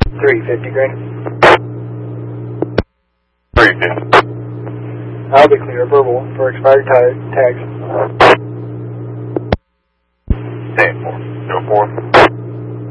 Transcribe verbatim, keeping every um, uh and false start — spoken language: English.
three fifty, green. three fifty. I'll be clear, verbal, for expired tags.